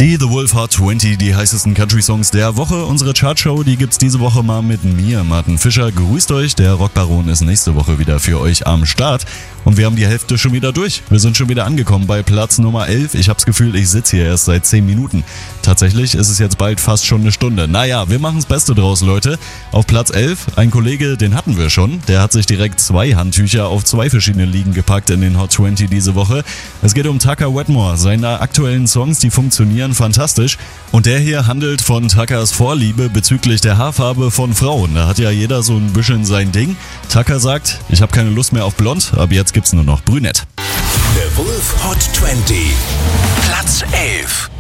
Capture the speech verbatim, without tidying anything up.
Die The Wolf Hot zwanzig, die heißesten Country-Songs der Woche. Unsere Chartshow, die gibt's diese Woche mal mit mir, Martin Fischer. Grüßt euch, der Rockbaron ist nächste Woche wieder für euch am Start. Und wir haben die Hälfte schon wieder durch. Wir sind schon wieder angekommen bei Platz Nummer elf. Ich hab's Gefühl, ich sitze hier erst seit zehn Minuten. Tatsächlich ist es jetzt bald fast schon eine Stunde. Naja, wir machen's Beste draus, Leute. Auf Platz elf, ein Kollege, den hatten wir schon. Der hat sich direkt zwei Handtücher auf zwei verschiedene Ligen gepackt in den Hot zwanzig diese Woche. Es geht um Tucker Wetmore. Seine aktuellen Songs, die funktionieren fantastisch. Und der hier handelt von Tuckers Vorliebe bezüglich der Haarfarbe von Frauen. Da hat ja jeder so ein bisschen sein Ding. Tucker sagt, ich habe keine Lust mehr auf blond, ab jetzt gibt's nur noch brünett. The Wolf Hot zwanzig, Platz elf.